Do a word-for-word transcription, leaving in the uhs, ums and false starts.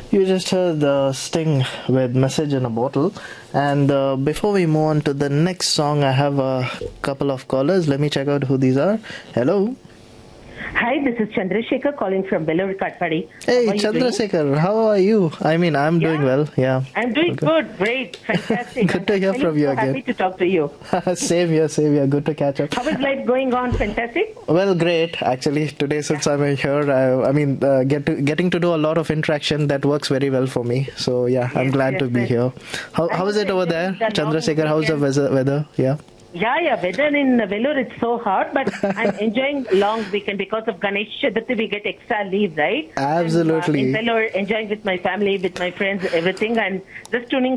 You just heard the Sting with Message in a Bottle. And uh, before we move on to the next song, I have a couple of callers. Let me check out who these are. Hello. Hi, this is Chandrasekhar calling from Belur Katpadi. Hey, how Chandrasekhar, how are you? I mean, I'm yeah, doing well, yeah. I'm doing okay. good, great, fantastic. Good to hear I'm from you so again. Happy to talk to you. Same here, same here. Good to catch up. How is life going on? Fantastic? Well, great. Actually, today since yeah. I'm here, I, I mean, uh, get to, getting to do a lot of interaction, that works very well for me. So, yeah, yes, I'm glad yes, to be yes. here. How, how is it over there, Chandrasekhar? How's the weather? weather? Yeah. Yeah, yeah, weather in Vellore, it's so hot, but I'm enjoying long weekend because of Ganesh Chaturthi, we get extra leave, right? Absolutely. And, uh, in Vellore, enjoying with my family, with my friends, everything. I'm just tuning